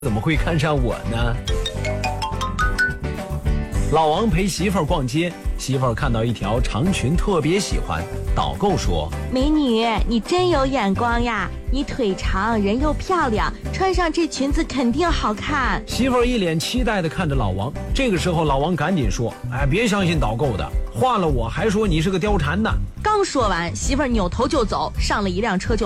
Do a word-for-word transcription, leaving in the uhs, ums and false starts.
怎么会看上我呢？老王陪媳妇儿逛街，媳妇儿看到一条长裙特别喜欢，导购说： 美女，你真有眼光呀，你腿长人又漂亮，穿上这裙子肯定好看。 媳妇儿一脸期待地看着老王，这个时候老王赶紧说：哎，别相信导购的，换了我还说你是个貂蝉呢。 刚说完，媳妇儿扭头就走，上了一辆车就